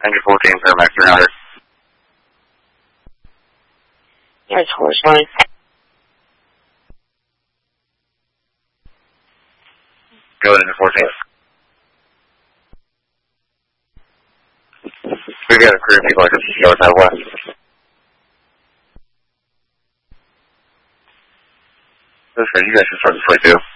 Engine 14, Fairmax 300. That's horse line. Go ahead, Engine 14. We've got a crew of people like go southwest. That's right, you guys should start the flight too.